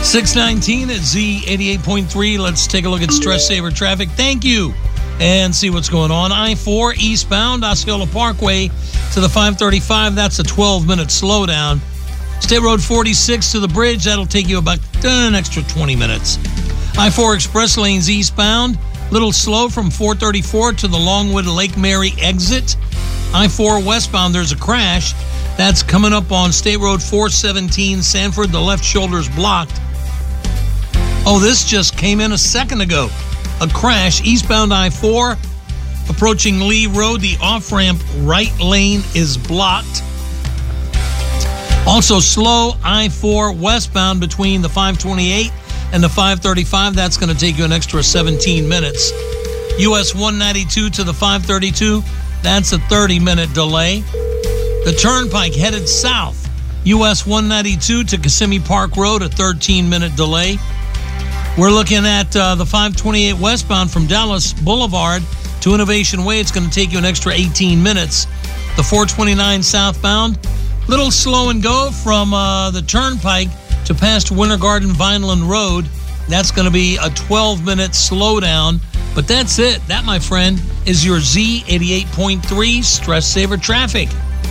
619 at Z88.3. Let's take a look at Stress Saver traffic. Thank you. And see what's going on. I-4 eastbound, Osceola Parkway to the 535. That's a 12-minute slowdown. State Road 46 to the bridge. That'll take you about an extra 20 minutes. I-4 express lanes eastbound. Little slow from 434 to the Longwood Lake Mary exit. I-4 westbound, there's a crash. That's coming up on State Road 417, Sanford. The left shoulder's blocked. Oh, this just came in a second ago. A crash, eastbound I-4, approaching Lee Road. The off-ramp right lane is blocked. Also slow, I-4 westbound between the 528 and the 535. That's going to take you an extra 17 minutes. US 192 to the 532. That's a 30-minute delay. The Turnpike headed south. US 192 to Kissimmee Park Road, a 13-minute delay. We're looking at the 528 westbound from Dallas Boulevard to Innovation Way. It's going to take you an extra 18 minutes. The 429 southbound, little slow and go from the Turnpike to past Winter Garden Vineland Road. That's going to be a 12-minute slowdown. But that's it. That, my friend, is your Z88.3 Stress Saver traffic.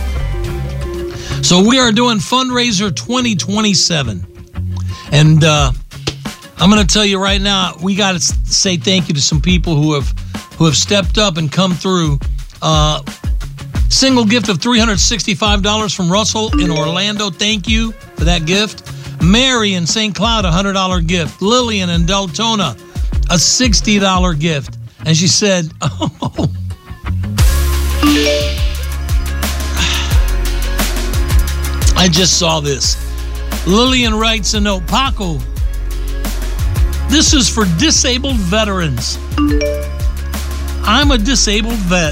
So we are doing Fundraiser 2027. And I'm going to tell you right now, we got to say thank you to some people who have stepped up and come through. Single gift of $365 from Russell in Orlando. Thank you for that gift. Mary in St. Cloud, a $100 gift. Lillian in Deltona, a $60 gift. And she said, oh, I just saw this. Lillian writes a note, Paco, this is for disabled veterans. I'm a disabled vet.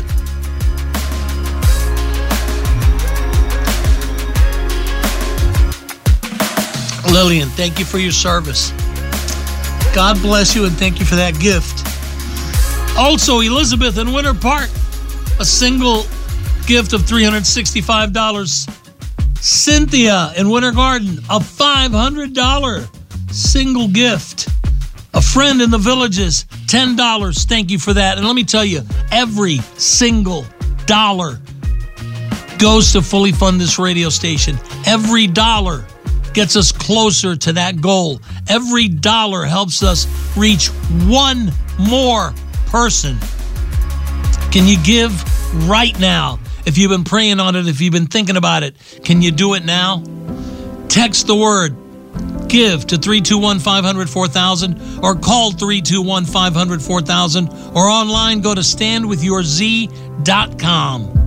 Lillian, thank you for your service. God bless you and thank you for that gift. Also, Elizabeth in Winter Park, a single gift of $365. Cynthia in Winter Garden, a $500 single gift. A friend in the Villages, $10. Thank you for that. And let me tell you, every single dollar goes to fully fund this radio station. Every dollar gets us closer to that goal. Every dollar helps us reach one more person. Can you give right now? If you've been praying on it, if you've been thinking about it, can you do it now? Text the word GIVE to 321-500-4000 or call 321-500-4000 or online go to standwithyourz.com.